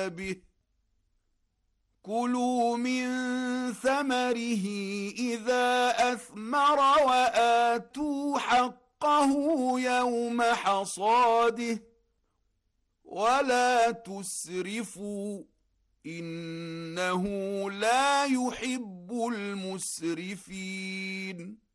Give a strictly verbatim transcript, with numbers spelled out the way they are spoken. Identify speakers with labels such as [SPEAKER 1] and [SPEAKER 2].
[SPEAKER 1] به كلوا من ثمره إذا أثمر وآتوا حقه يوم حصاده ولا تسرفوا إنه لا يحب المسرفين